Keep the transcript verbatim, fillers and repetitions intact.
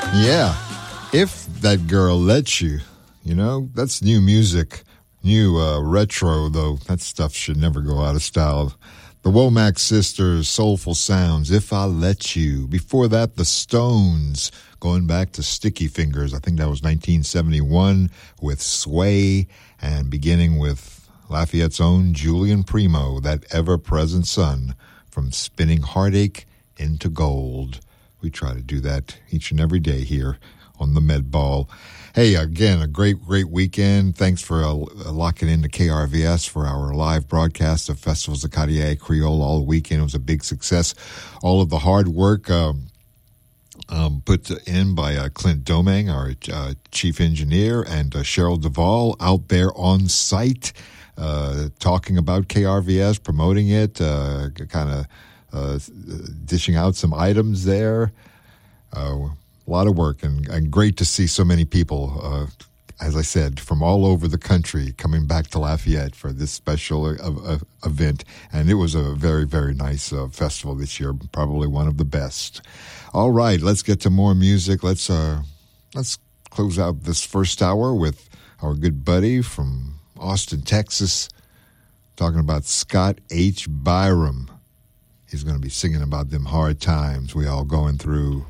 Yeah, If That Girl Lets You. You know, that's new music, new uh, retro, though. That stuff should never go out of style. The Womack Sisters, Soulful Sounds, If I Let You. Before that, The Stones, going back to Sticky Fingers. I think that was nineteen seventy-one with Sway, and beginning with Lafayette's own Julian Primo, That Ever-Present Sun, from Spinning Heartache into Gold. We try to do that each and every day here on the Med Ball. Hey, again, a great, great weekend. Thanks for uh, locking into K R V S for our live broadcast of Festivals of Cartier Creole all weekend. It was a big success. All of the hard work um, um, put in by uh, Clint Domang, our uh, chief engineer, and uh, Cheryl Duvall out there on site uh, talking about K R V S, promoting it, uh, kind of uh, dishing out some items there. Uh, A lot of work, and, and great to see so many people, uh, as I said, from all over the country coming back to Lafayette for this special uh, uh, event. And it was a very, very nice uh, festival this year, probably one of the best. All right, let's get to more music. Let's uh, let's close out this first hour with our good buddy from Austin, Texas, talking about Scott H. Byram. He's going to be singing about them hard times we all going through.